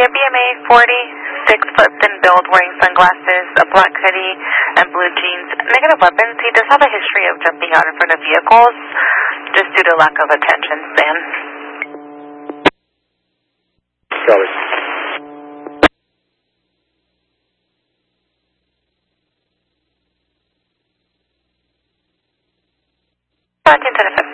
a BMA 40, 6 foot thin build, wearing sunglasses, a black hoodie, and blue jeans. Negative weapons. He does have a history of jumping out in front of vehicles, just due to lack of attention span. Sorry. 17 to the 5.